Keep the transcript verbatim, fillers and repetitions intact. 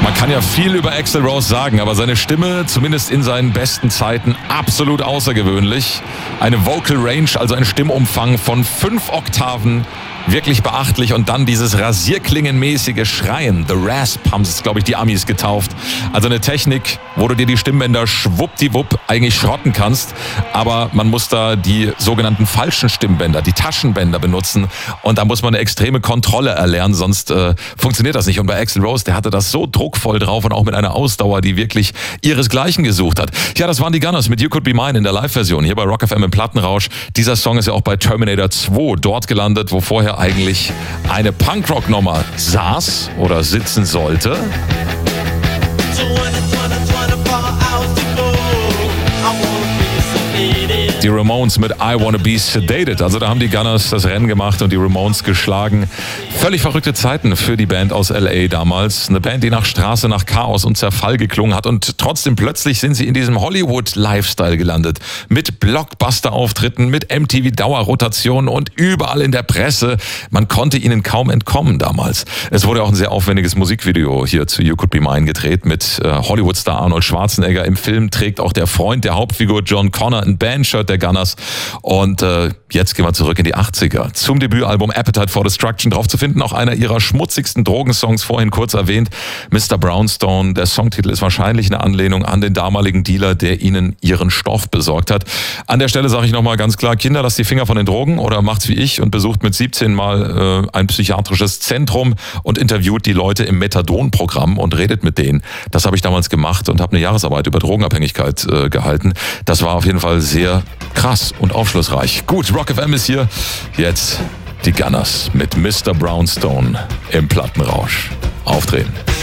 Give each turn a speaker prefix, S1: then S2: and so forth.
S1: Man kann ja viel über Axl Rose sagen, aber seine Stimme, zumindest in seinen besten Zeiten, absolut außergewöhnlich. Eine Vocal Range, also ein Stimmumfang von fünf Oktaven, wirklich beachtlich. Und dann dieses rasierklingenmäßige Schreien. The Rasp haben es, glaube ich, die Amis getauft. Also eine Technik, wo du dir die Stimmbänder schwuppdiwupp eigentlich schrotten kannst. Aber man muss da die sogenannten falschen Stimmbänder, die Taschenbänder benutzen. Und da muss man eine extreme Kontrolle erlernen, sonst äh, funktioniert das nicht. Und bei Axl Rose, der hatte das so druckvoll drauf und auch mit einer Ausdauer, die wirklich ihresgleichen gesucht hat. Ja, das waren die Gunners mit You Could Be Mine in der Live-Version hier bei Rock F M im Plattenrausch. Dieser Song ist ja auch bei Terminator zwei dort gelandet, wo vorher eigentlich eine Punkrock-Nummer saß oder sitzen sollte. Die Ramones mit I Wanna Be Sedated. Also da haben die Gunners das Rennen gemacht und die Ramones geschlagen. Völlig verrückte Zeiten für die Band aus L A damals. Eine Band, die nach Straße, nach Chaos und Zerfall geklungen hat. Und trotzdem plötzlich sind sie in diesem Hollywood-Lifestyle gelandet. Mit Blockbuster-Auftritten, mit M T V-Dauerrotationen und überall in der Presse. Man konnte ihnen kaum entkommen damals. Es wurde auch ein sehr aufwendiges Musikvideo hier zu You Could Be Mine gedreht mit äh, Hollywood-Star Arnold Schwarzenegger. Im Film trägt auch der Freund der Hauptfigur John Connor ein Bandshirt der Gunners. Und äh, jetzt gehen wir zurück in die achtziger. Zum Debütalbum Appetite for Destruction drauf zu finden. Auch einer ihrer schmutzigsten Drogensongs, vorhin kurz erwähnt, Mister Brownstone. Der Songtitel ist wahrscheinlich eine Anlehnung an den damaligen Dealer, der ihnen ihren Stoff besorgt hat. An der Stelle sage ich nochmal ganz klar, Kinder, lasst die Finger von den Drogen oder macht's wie ich und besucht mit siebzehn mal äh, ein psychiatrisches Zentrum und interviewt die Leute im Methadon-Programm und redet mit denen. Das habe ich damals gemacht und habe eine Jahresarbeit über Drogenabhängigkeit äh, gehalten. Das war auf jeden Fall sehr krass und aufschlussreich. Gut, Rock F M ist hier. Jetzt die Gunners mit Mister Brownstone im Plattenrausch. Aufdrehen.